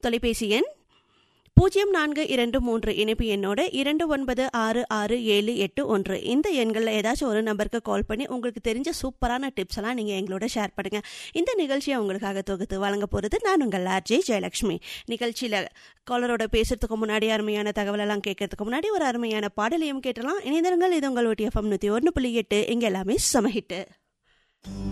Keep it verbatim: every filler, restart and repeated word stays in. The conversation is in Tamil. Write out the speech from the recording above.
தொலைபேசி எண் பூஜ்ஜியம் நான்கு இரண்டு மூன்று இணைப்பு எண்ணோட இரண்டு ஒன்பது ஆறு ஆறு ஏழு எட்டு ஒன்று. இந்த எண்களில் ஏதாச்சும் ஒரு நம்பருக்கு கால் பண்ணி உங்களுக்கு தெரிஞ்ச சூப்பரான டிப்ஸ் எல்லாம் நீங்கள் எங்களோட ஷேர் பண்ணுங்க. இந்த நிகழ்ச்சியை உங்களுக்காக தொகுத்து வழங்க போகிறது நான் உங்கள் ஆர்ஜே ஜெயலட்சுமி. நிகழ்ச்சியில் காலரோட பேசுறதுக்கு முன்னாடி அருமையான தகவல் எல்லாம் கேட்கறதுக்கு முன்னாடி ஒரு அருமையான பாடலையும் கேட்டலாம். இணைந்திருங்கள். இது உங்கள் ஓடி எஃப்எம் நூற்றி ஒன்று புள்ளி எட்டு. இங்கே எல்லாமே சமஹிட்டு.